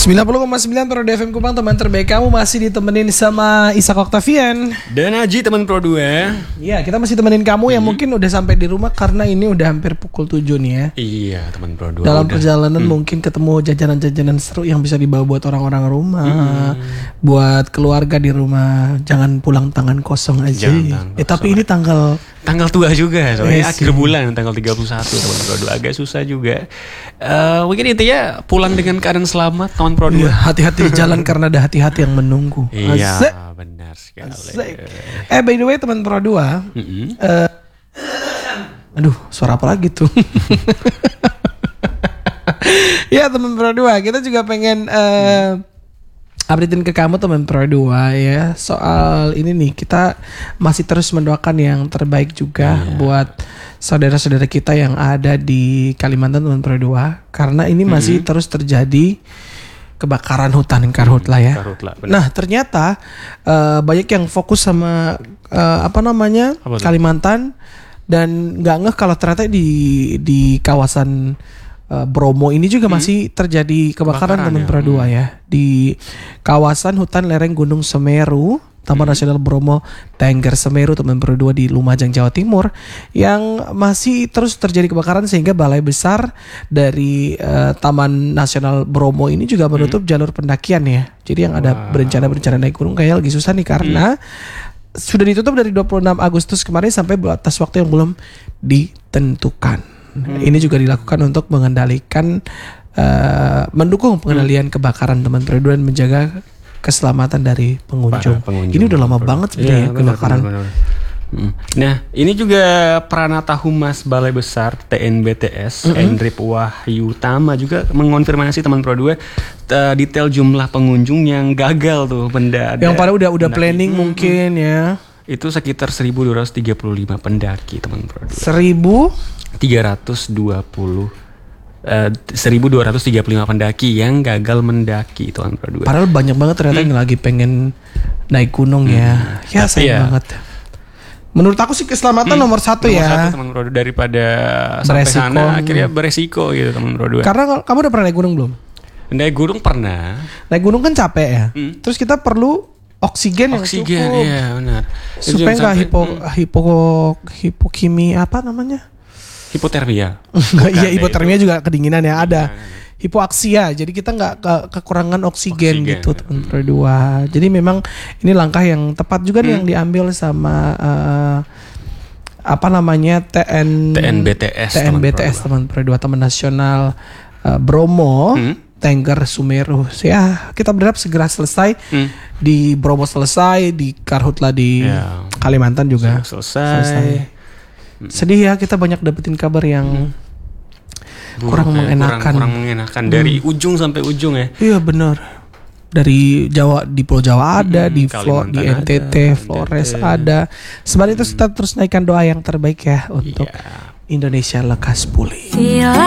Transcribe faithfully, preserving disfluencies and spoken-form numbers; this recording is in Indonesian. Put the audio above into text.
sembilan puluh koma sembilan Pro F M Kupang, teman terbaik kamu masih ditemenin sama Ishak Octavian dan Aji, teman Pro dua. Iya, kita masih temenin kamu yang hmm. mungkin udah sampai di rumah karena ini udah hampir pukul tujuh nih ya. Iya, teman Pro dua. Dalam udah. perjalanan hmm. mungkin ketemu jajanan-jajanan seru yang bisa dibawa buat orang-orang rumah, hmm. buat keluarga di rumah. Jangan pulang tangan kosong aja. Tangan eh kosong. Tapi ini tanggal tanggal tua juga, soalnya eh, akhir bulan tanggal tiga puluh satu, teman Pro dua, agak susah juga. Uh, mungkin intinya pulang dengan keadaan selamat, teman Pro dua. Iya, hati-hati di jalan karena ada hati-hati yang menunggu. Iya, Asik. benar sekali. Asik. Eh, by the way teman Pro dua, mm-hmm. uh, aduh, suara apa lagi tuh? Ya teman Pro dua, kita juga pengen uh, updatein ke kamu teman Pro dua ya, soal ini nih, kita masih terus mendoakan yang terbaik juga yeah. buat saudara-saudara kita yang ada di Kalimantan teman Pro dua, karena ini masih mm-hmm. terus terjadi kebakaran hutan karhutla ya. Karhutla, nah ternyata uh, banyak yang fokus sama uh, apa namanya apa Kalimantan dan nggak ngeh kalau ternyata di di kawasan uh, Bromo ini juga hmm. masih terjadi kebakaran teman Pro dua ya. Di kawasan hutan lereng Gunung Semeru, Taman hmm. Nasional Bromo Tengger Semeru teman Pro dua di Lumajang, Jawa Timur, yang masih terus terjadi kebakaran sehingga Balai Besar dari uh, Taman Nasional Bromo ini juga menutup hmm. jalur pendakian ya. Jadi yang ada wow. berencana-berencana naik gunung kayak lagi susah nih karena hmm. sudah ditutup dari dua puluh enam Agustus kemarin sampai batas waktu yang belum ditentukan. Hmm. Ini juga dilakukan untuk mengendalikan uh, mendukung pengendalian hmm. kebakaran teman Pro dua dan menjaga keselamatan dari pengunjung. pengunjung. Ini udah lama banget sebenarnya ya, kebakaran. Benar, benar. Hmm. Nah, ini juga Pranata Humas Balai Besar T N B T S, mm-hmm. Endrip Wahyu Tama juga mengonfirmasi teman Pro dua uh, detail jumlah pengunjung yang gagal tuh mendadak. Yang pada udah udah planning hmm. mungkin ya. Itu sekitar seribu dua ratus tiga puluh lima pendaki teman Pro dua. seribu tiga ratus dua puluh Uh, seribu dua ratus tiga puluh lima pendaki yang gagal mendaki teman Pro dua. Padahal banyak banget ternyata hmm. yang lagi pengen naik gunung hmm. ya. Ya sayang ya. banget. Menurut aku sih keselamatan hmm. nomor satu nomor ya. Nomor satu teman Pro dua daripada sampai beresiko. Sana akhirnya beresiko gitu teman Pro dua. Karena kamu udah pernah naik gunung belum? Naik gunung pernah. Naik gunung kan capek ya. Hmm. Terus kita perlu oksigen, oksigen yang cukup. Iya benar. Supaya nggak hipo hmm. hipo hipokimi apa namanya? Hipotermia. Iya, hipotermia juga kedinginan ya, ada. Hipoaksia, jadi kita nggak ke, kekurangan oksigen, oksigen gitu teman Pro dua. Jadi memang ini langkah yang tepat juga hmm. nih yang diambil sama uh, apa namanya T N T N B T S T N B T S teman Pro dua, Taman Nasional uh, Bromo hmm. Tengger Semeru. Ya kita berharap segera selesai hmm. di Bromo selesai, di Karhutla di ya. Kalimantan juga selesai. selesai. Sedih ya, kita banyak dapetin kabar yang Buruk, kurang ya, mengenakan. Kurang, kurang mengenakan dari hmm. ujung sampai ujung ya. Iya benar. Dari Jawa, di Pulau Jawa ada, hmm, di Flo, di N T T, ada, Flores N T T. Ada. Sebalik hmm. itu kita terus naikkan doa yang terbaik ya untuk yeah. Indonesia lekas pulih.